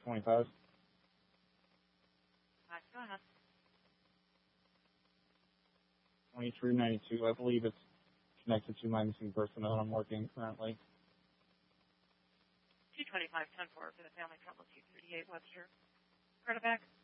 25. Go ahead. 2392. I believe it's connected to my missing personnel I'm working currently. 225-10-4 for the family trouble 238 Webster. Credit back.